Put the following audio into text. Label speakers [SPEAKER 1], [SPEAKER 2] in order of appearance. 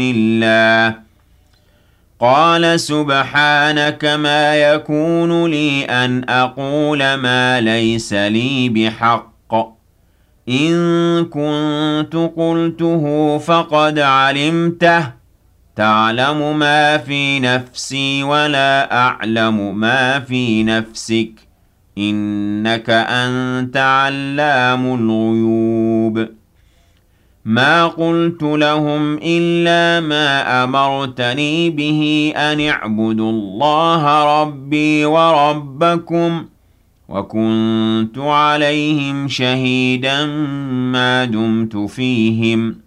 [SPEAKER 1] الله قال سبحانك ما يكون لي أن أقول ما ليس لي بحق إن كنت قلته فقد علمته تعلم ما في نفسي ولا أعلم ما في نفسك إنك أنت علام الغيوب ما قلت لهم إلا ما أمرتني به أن اعبدوا الله ربي وربكم وكنت عليهم شهيدا ما دمت فيهم